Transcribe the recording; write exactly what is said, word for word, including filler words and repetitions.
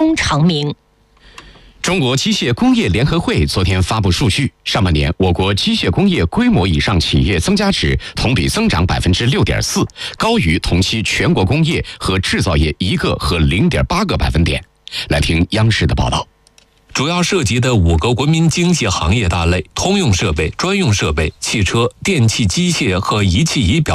中长鸣。 中国机械工业联合会昨天发布数据，上半年我国机械工业规模以上企业增加值同比增长百分之六点四，高于同期全国工业和制造业一个和零点八个百分点。来听央视的报道。 主要涉及的五个国民经济行业大类：通用设备、专用设备、汽车、电气机械和仪器仪表